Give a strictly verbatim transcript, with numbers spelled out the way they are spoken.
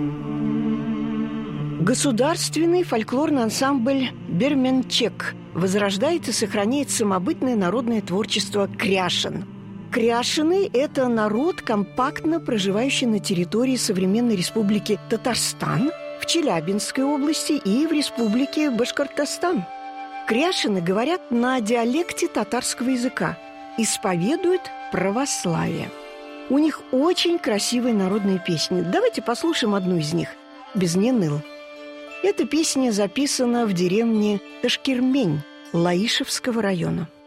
Государственный фольклорный ансамбль «Берменчек» возрождает и сохраняет самобытное народное творчество кряшен. Кряшены – это народ, компактно проживающий на территории современной республики Татарстан, в Челябинской области и в республике Башкортостан. Кряшены говорят на диалекте татарского языка, исповедуют православие. У них очень красивые народные песни. Давайте послушаем одну из них «Без не ныл». Эта песня записана в деревне Ташкирмень Лаишевского района.